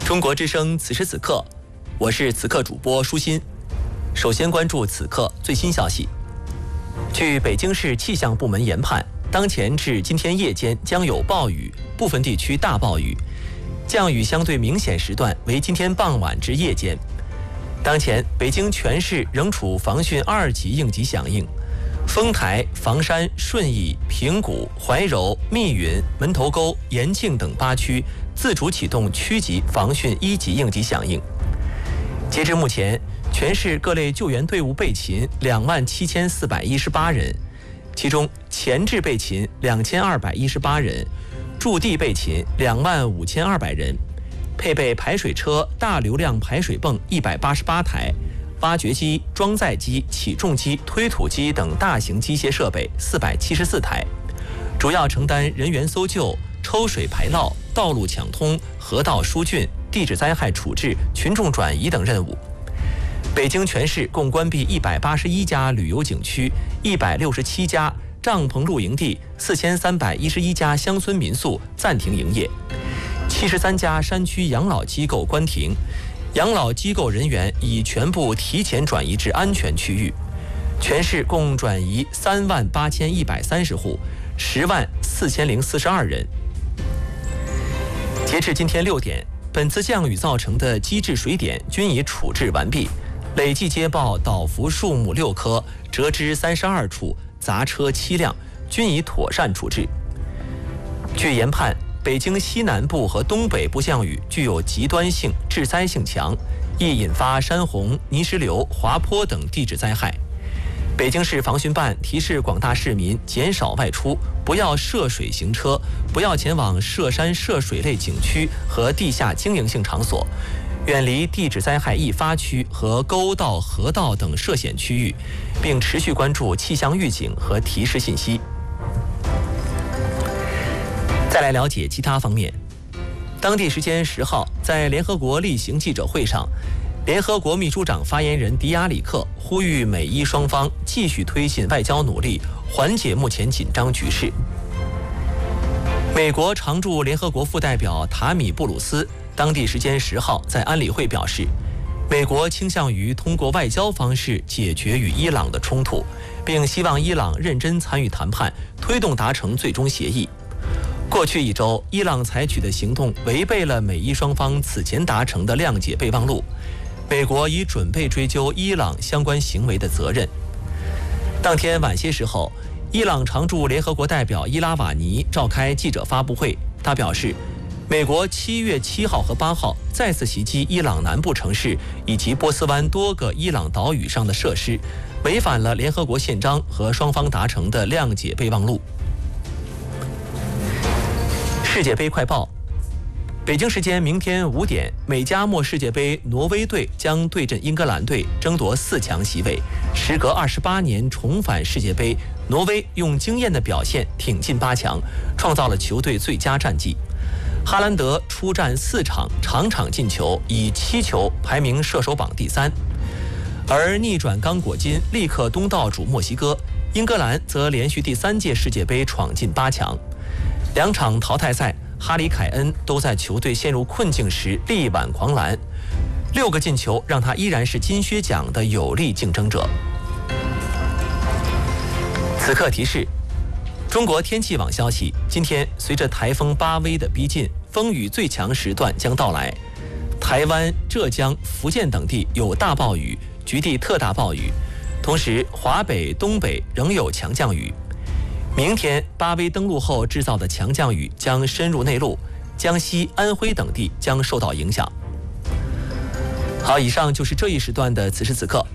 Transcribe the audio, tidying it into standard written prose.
中国之声此时此刻，我是此刻主播舒心。首先关注此刻最新消息。据北京市气象部门研判，当前至今天夜间将有暴雨，部分地区大暴雨，降雨相对明显时段为今天傍晚至夜间。当前北京全市仍处防汛2级应急响应，丰台、房山、顺义、平谷、怀柔、密云、门头沟、延庆等8区自主启动区级防汛1级应急响应。截至目前，全市各类救援队伍备勤27418人，其中前置备勤2218人，驻地备勤25200人，配备排水车、大流量排水泵188台，挖掘机、装载机、起重机、推土机等大型机械设备474台，主要承担人员搜救、抽水排涝、道路抢通、河道疏浚、地质灾害处置、群众转移等任务。北京全市共关闭181家旅游景区、167家帐篷露营地、4311家乡村民宿暂停营业，73家山区养老机构关停，养老机构人员已全部提前转移至安全区域。全市共转移38130户，104042人。截至今天6点，本次降雨造成的机制水点均已处置完毕，累计接报倒伏树木6棵，折枝32处，杂车7辆，均已妥善处置。据研判，北京西南部和东北部降雨具有极端性、致灾性强，易引发山洪、泥石流、滑坡等地质灾害。北京市防汛办提示广大市民减少外出，不要涉水行车，不要前往涉山涉水类景区和地下经营性场所，远离地质灾害易发区和沟道、河道等涉险区域，并持续关注气象预警和提示信息。再来了解其他方面。当地时间10号，在联合国例行记者会上，联合国秘书长发言人迪亚里克呼吁美伊双方继续推进外交努力，缓解目前紧张局势。美国常驻联合国副代表塔米布鲁斯当地时间10号在安理会表示，美国倾向于通过外交方式解决与伊朗的冲突，并希望伊朗认真参与谈判，推动达成最终协议。过去1周，伊朗采取的行动违背了美伊双方此前达成的谅解备忘录，美国已准备追究伊朗相关行为的责任。当天晚些时候，伊朗常驻联合国代表伊拉瓦尼召开记者发布会，他表示，美国7月7号和8号再次袭击伊朗南部城市以及波斯湾多个伊朗岛屿上的设施，违反了联合国宪章和双方达成的谅解备忘录。世界杯快报。北京时间明天5点，美加墨世界杯挪威队将对阵英格兰队，争夺4强席位。时隔28年重返世界杯，挪威用惊艳的表现挺进8强，创造了球队最佳战绩。哈兰德出战4场，场场进球，以7球排名射手榜第3。而逆转刚果金，力克东道主墨西哥，英格兰则连续第3届世界杯闯进8强。2场淘汰赛，哈里凯恩都在球队陷入困境时力挽狂澜，6个进球让他依然是金靴奖的有力竞争者。此刻提示：中国天气网消息，今天随着台风巴威的逼近，风雨最强时段将到来，台湾、浙江、福建等地有大暴雨，局地特大暴雨，同时华北、东北仍有强降雨。明天巴威登陆后制造的强降雨将深入内陆，江西、安徽等地将受到影响。好，以上就是这一时段的此时此刻，